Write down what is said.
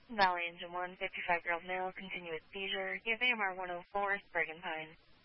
Valley Engine 1, 55-year-old male, continuous seizure. You have AMR 104, Bergen Pine.